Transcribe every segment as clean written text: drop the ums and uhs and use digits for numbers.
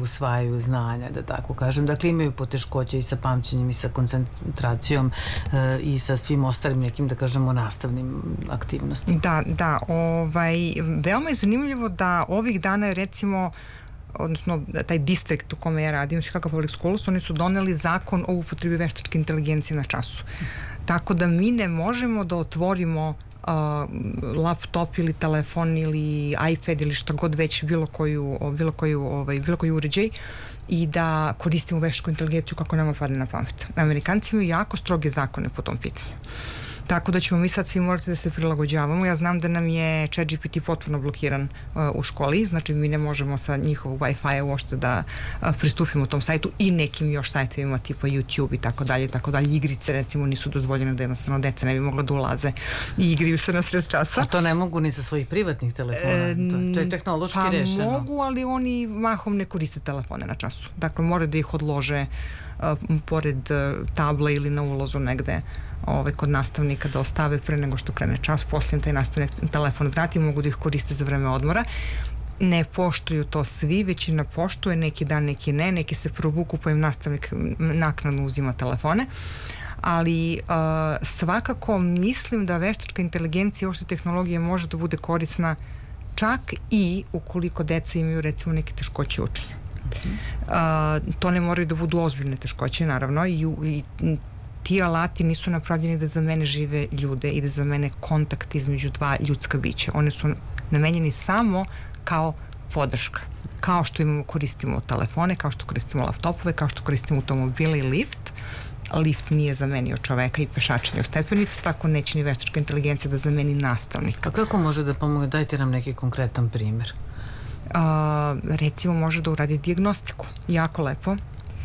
usvajaju znanja, da tako kažem. Dakle, imaju poteškoće i sa pamćenjem i sa koncentracijom i sa svim ostalim nekim, da kažemo, nastavnim aktivnostima. Da, veoma je zanimljivo da ovih dana, recimo, odnosno taj distrikt u kome ja radim, Chicago Public Schools, oni su doneli zakon o upotrebi veštačke inteligencije na času. Tako da mi ne možemo da otvorimo laptop ili telefon ili iPad ili šta god već, bilo koji uređaj i da koristimo veštačku inteligenciju kako nama padne na pamet. Amerikanci imaju jako stroge zakone po tom pitanju. Tako da ćemo mi sad svi morati da se prilagođavamo. Ja znam da nam je ChatGPT potpuno blokiran u školi, znači mi ne možemo sa njihovog Wi-Fi uopšte da pristupimo tom sajtu i nekim još sajtovima tipa YouTube i tako dalje. Igrice recimo nisu dozvoljene, da jednostavno deca ne bi mogla da ulaze i igriju se na sred časa. A to ne mogu ni sa svojih privatnih telefona? To je tehnološki rešeno? Pa mogu, ali oni mahom ne koriste telefone na času. Dakle, moraju da ih odlože pored table ili na ulazu negde kod nastavnika da ostave pre nego što krene čas, poslije taj nastavnik telefon vrati, mogu da ih koriste za vreme odmora. Ne poštuju to svi, većina poštuje, neki dan, neki ne, neki se provuku pa im nastavnik naknadno uzima telefone, ali svakako mislim da veštačka inteligencija i uopšte tehnologija može da bude korisna čak i ukoliko deca imaju recimo neke teškoće učenja. To ne moraju da budu ozbiljne teškoće, naravno, i ti alati nisu napravljeni da zamene žive ljude i da zamene kontakt između dva ljudska bića. One su namenjeni samo kao podrška. Kao što koristimo telefone, kao što koristimo laptopove, kao što koristimo automobile i lift. Lift nije zamenio čoveka i pešačenje u stepenici, tako neće ni veštačka inteligencija da zameni nastavnika. A kako može da pomogne? Dajte nam neki konkretan primjer. Recimo može da uradi dijagnostiku, jako lepo.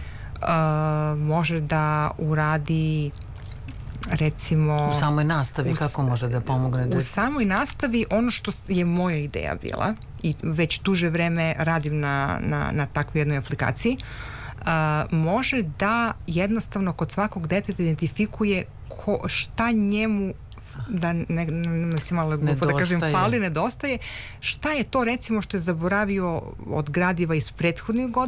Može da uradi recimo... U samoj nastavi kako može da pomogne? U samoj nastavi ono što je moja ideja bila i već duže vreme radim na takvoj jednoj aplikaciji, može da jednostavno kod svakog deteta identifikuje šta njemu da mislim malo da kažem fali, nedostaje, šta je to recimo što je zaboravio od gradiva iz prethodnih godina